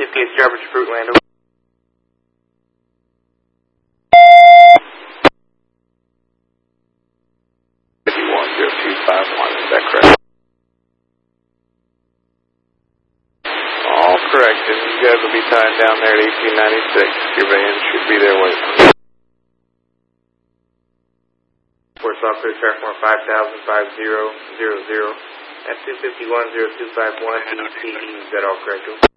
Chiefcase Garbage Fruit Lando. Is that correct? All correct. And you guys will be tied down there at 1896. Your van should be there waiting. Force Officer Track Mark 505000 at 251-0251 ETE. Is that all correct?